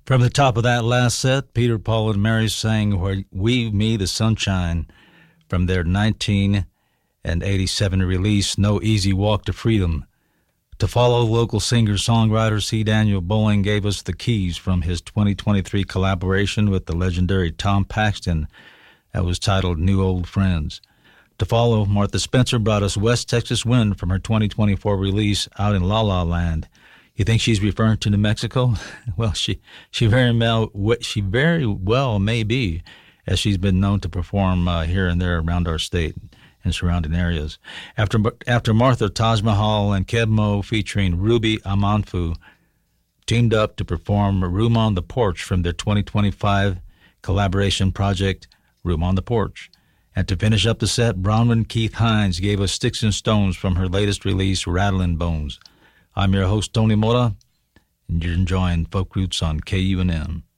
From the top of that last set, Peter, Paul, and Mary sang Where We, Me, the Sunshine from their 1987 release, No Easy Walk to Freedom. To follow, local singer-songwriter C. Daniel Bowling gave us The Keys from his 2023 collaboration with the legendary Tom Paxton that was titled New Old Friends. To follow, Martha Spencer brought us West Texas Wind from her 2024 release Out in La La Land. You think she's referring to New Mexico? Well, she very well may be, as she's been known to perform here and there around our state and surrounding areas. After Martha, Taj Mahal and Keb' featuring Ruby Amanfu teamed up to perform Room on the Porch from their 2025 collaboration project, Room on the Porch. And to finish up the set, Bronwyn Keith Hines gave us Sticks and Stones from her latest release, Rattlin' Bones. I'm your host, Tony Mota, and you're enjoying Folk Roots on KUNM.